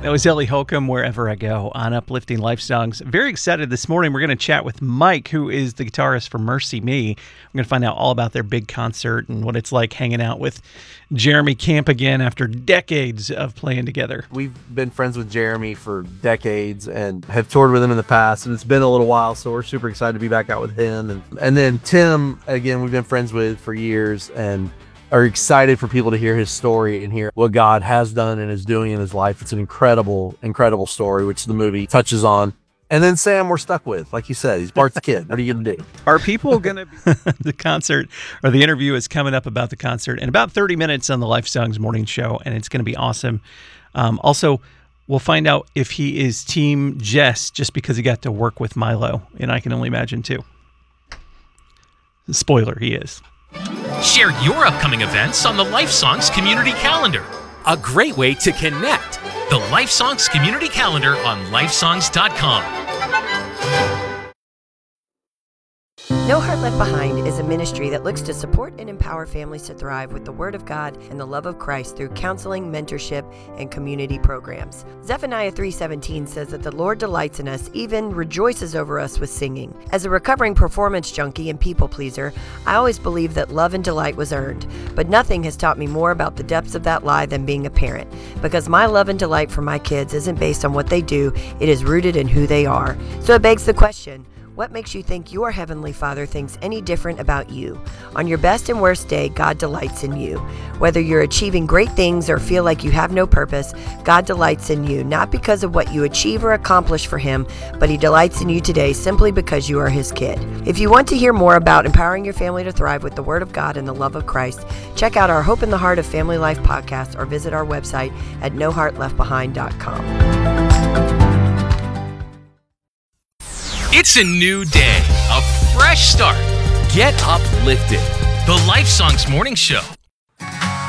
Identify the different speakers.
Speaker 1: That was Ellie Holcomb, Wherever I Go, on Uplifting Life Songs. Very excited this morning. We're going to chat with Mike, who is the guitarist for Mercy Me. We're going to find out all about their big concert and what it's like hanging out with Jeremy Camp again after decades of playing together.
Speaker 2: We've been friends with Jeremy for decades and have toured with him in the past, and it's been a little while, so we're super excited to be back out with him. And then Tim, again, we've been friends with for years and are excited for people to hear his story and hear what God has done and is doing in his life. It's an incredible, incredible story, which the movie touches on. And then Sam, we're stuck with, like you said, he's Bart's kid. What are you going to do?
Speaker 1: Are people going to be... The concert, or the interview is coming up about the concert in about 30 minutes on the Life Songs morning show, and it's going to be awesome. Also, we'll find out if he is Team Jess just because he got to work with Milo, and I can only imagine too. Spoiler, he is.
Speaker 3: Share your upcoming events on the Life Songs Community Calendar. A great way to connect. The Life Songs Community Calendar on lifesongs.com.
Speaker 4: No Heart Left Behind is a ministry that looks to support and empower families to thrive with the Word of God and the love of Christ through counseling, mentorship, and community programs. Zephaniah 3:17 says that the Lord delights in us, even rejoices over us with singing. As a recovering performance junkie and people pleaser, I always believed that love and delight was earned, but nothing has taught me more about the depths of that lie than being a parent, because my love and delight for my kids isn't based on what they do, it is rooted in who they are. So it begs the question, what makes you think your Heavenly Father thinks any different about you? On your best and worst day, God delights in you. Whether you're achieving great things or feel like you have no purpose, God delights in you, not because of what you achieve or accomplish for Him, but He delights in you today simply because you are His kid. If you want to hear more about empowering your family to thrive with the Word of God and the love of Christ, check out our Hope in the Heart of Family Life podcast or visit our website at noheartleftbehind.com.
Speaker 3: It's a new day, a fresh start. Get uplifted. The Life Songs Morning Show